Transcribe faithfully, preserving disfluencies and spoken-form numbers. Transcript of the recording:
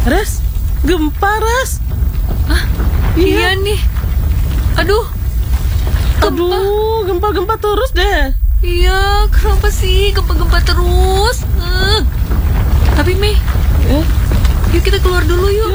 Res, gempa, Res. Hah? Iya, iya nih. Aduh. Gempa. Aduh, gempa-gempa terus deh. Iya, kenapa sih gempa-gempa terus? Uh. Tapi Mei, eh? yuk kita keluar dulu yuk.